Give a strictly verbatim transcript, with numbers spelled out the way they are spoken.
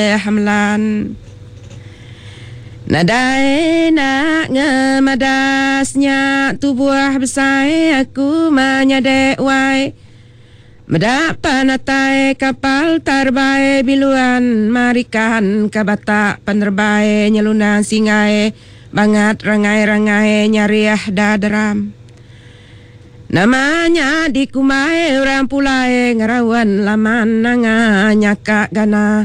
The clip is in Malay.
hamlan nadai nak ngemadasnya tubuh besar aku menyadek wai mendapat natai kapal terbaik biluan marikan kabatak penerbaik nyelunan singai banget rangai-rangai nyariah dadaram namanya dikumai orang pulai ngerawan laman nanga nyakak gana